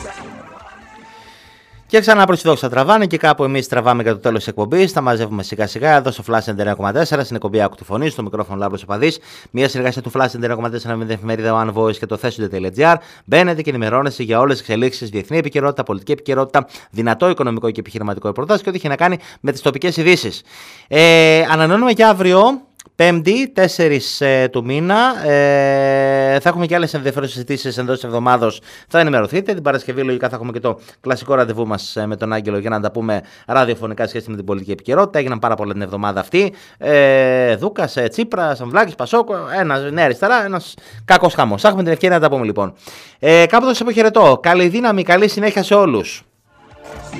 Και ξανά προς τη δόξα τραβάνε και κάπου εμείς τραβάμε για το τέλος της εκπομπής. Τα μαζεύουμε σιγά σιγά εδώ στο Flash 99,4 στην εκπομπή Άκου τη Φωνή, στο μικρόφωνο Λάμπρος Οπαδής. Μια συνεργασία του Flash 99,4 με την εφημερίδα One Voice και το Thesonde.gr. Μπαίνετε και ενημερώνεστε για όλες τις εξελίξεις, διεθνή επικαιρότητα, πολιτική επικαιρότητα, δυνατό οικονομικό και επιχειρηματικό ρεπορτάζ και ό,τι έχει να κάνει με τις τοπικές ειδήσεις. Ανανεώνουμε για αύριο. Πέμπτη, 4 του μήνα. Θα έχουμε και άλλες ενδιαφέρουσες συζητήσεις εντός της εβδομάδος. Θα ενημερωθείτε. Την Παρασκευή, λογικά, θα έχουμε και το κλασικό ραντεβού μας με τον Άγγελο για να τα πούμε ραδιοφωνικά σχέση με την πολιτική επικαιρότητα. Έγιναν πάρα πολλά την εβδομάδα αυτή. Δούκας, Τσίπρας, Αμβλάκης, Πασόκο. Ένας νέα αριστερά, ένας κακός χαμός. Θα έχουμε την ευκαιρία να τα πούμε λοιπόν. Κάπου εδώ σας αποχαιρετώ. Καλή δύναμη, καλή συνέχεια σε όλους.